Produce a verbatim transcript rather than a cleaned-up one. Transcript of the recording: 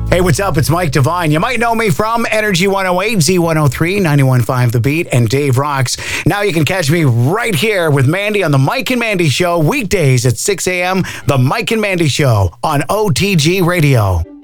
Hey, what's up? It's Mike Devine. You might know me from Energy one oh eight, Z one oh three, ninety-one point five The Beat, and Dave Rocks. Now you can catch me right here with Mandy on The Mike and Mandy Show, weekdays at six a.m. The Mike and Mandy Show on O T G Radio.